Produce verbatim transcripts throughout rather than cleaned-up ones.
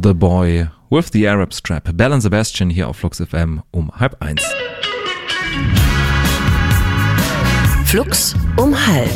The Boy with the Arab Strap. Belle and Sebastian hier auf Flux F M um halb eins. Flux um halb.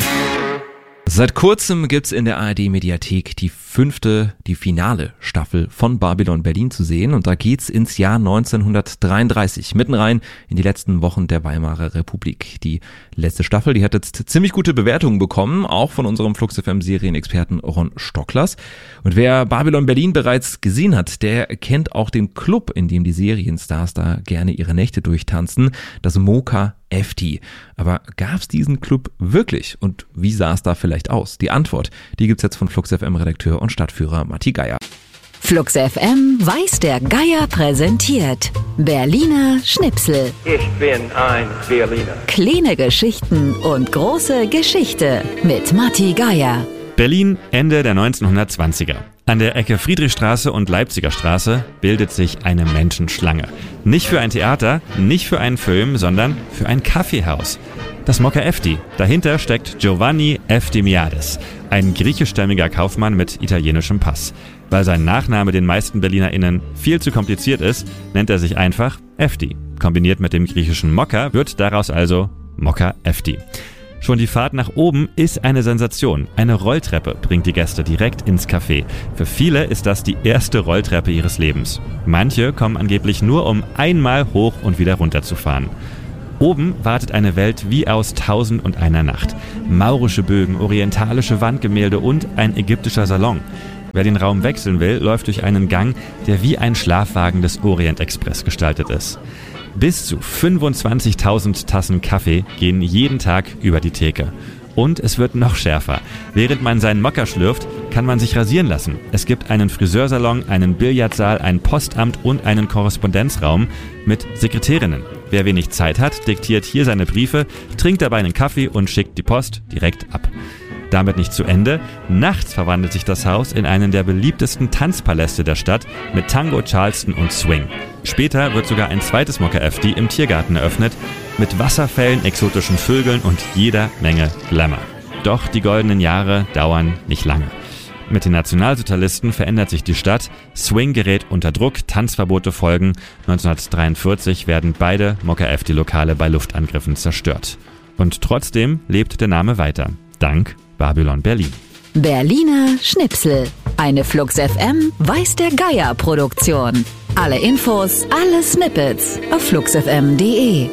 Seit kurzem gibt's in der A R D-Mediathek die fünfte, die finale Staffel von Babylon Berlin zu sehen. Und da geht's ins Jahr neunzehnhundertdreiunddreißig, mitten rein in die letzten Wochen der Weimarer Republik. Die letzte Staffel, die hat jetzt ziemlich gute Bewertungen bekommen, auch von unserem Flux F M-Serienexperten Ron Stocklers. Und wer Babylon Berlin bereits gesehen hat, der kennt auch den Club, in dem die Serienstars da gerne ihre Nächte durchtanzen, das Mocha F T. Aber gab's diesen Club wirklich? Und wie sah es da vielleicht aus? Die Antwort, die gibt's jetzt von Flux F M-Redakteur und Stadtführer Matti Geier. Flux F M weiß der Geier präsentiert Berliner Schnipsel. Ich bin ein Berliner. Kleine Geschichten und große Geschichte mit Matti Geier. Berlin Ende der neunzehnhundertzwanziger. An der Ecke Friedrichstraße und Leipziger Straße bildet sich eine Menschenschlange. Nicht für ein Theater, nicht für einen Film, sondern für ein Kaffeehaus. Das Mocha F T. Dahinter steckt Giovanni Eftimiades, ein griechischstämmiger Kaufmann mit italienischem Pass. Weil sein Nachname den meisten BerlinerInnen viel zu kompliziert ist, nennt er sich einfach F T. Kombiniert mit dem griechischen Mokka wird daraus also Mocha F T. Schon die Fahrt nach oben ist eine Sensation. Eine Rolltreppe bringt die Gäste direkt ins Café. Für viele ist das die erste Rolltreppe ihres Lebens. Manche kommen angeblich nur, um einmal hoch und wieder runter zu fahren. Oben wartet eine Welt wie aus Tausend und einer Nacht. Maurische Bögen, orientalische Wandgemälde und ein ägyptischer Salon. Wer den Raum wechseln will, läuft durch einen Gang, der wie ein Schlafwagen des Orient Express gestaltet ist. Bis zu fünfundzwanzigtausend Tassen Kaffee gehen jeden Tag über die Theke. Und es wird noch schärfer. Während man seinen Mokka schlürft, kann man sich rasieren lassen. Es gibt einen Friseursalon, einen Billardsaal, ein Postamt und einen Korrespondenzraum mit Sekretärinnen. Wer wenig Zeit hat, diktiert hier seine Briefe, trinkt dabei einen Kaffee und schickt die Post direkt ab. Damit nicht zu Ende. Nachts verwandelt sich das Haus in einen der beliebtesten Tanzpaläste der Stadt mit Tango, Charleston und Swing. Später wird sogar ein zweites Mocha F T im Tiergarten eröffnet, mit Wasserfällen, exotischen Vögeln und jeder Menge Glamour. Doch die goldenen Jahre dauern nicht lange. Mit den Nationalsozialisten verändert sich die Stadt, Swing gerät unter Druck, Tanzverbote folgen. neunzehnhundertdreiundvierzig werden beide Mocha F T-Lokale bei Luftangriffen zerstört. Und trotzdem lebt der Name weiter. Dank Babylon Berlin. Berliner Schnipsel. Eine Flux F M weiß der Geier Produktion. Alle Infos, alle Snippets auf flux f m punkt d e.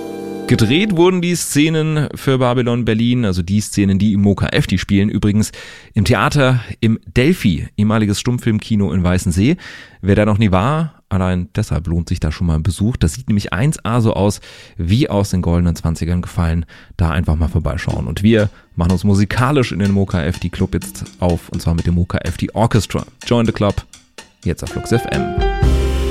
Gedreht wurden die Szenen für Babylon Berlin, also die Szenen, die im Mocha F T spielen, übrigens im Theater im Delphi, ehemaliges Stummfilmkino in Weißensee. Wer da noch nie war, allein deshalb lohnt sich da schon mal ein Besuch. Das sieht nämlich eins A so aus, wie aus den goldenen Zwanzigern gefallen. Da einfach mal vorbeischauen. Und wir machen uns musikalisch in den Mocha F T Club jetzt auf, und zwar mit dem Mocha F T Orchestra. Join the Club, jetzt auf Flux F M.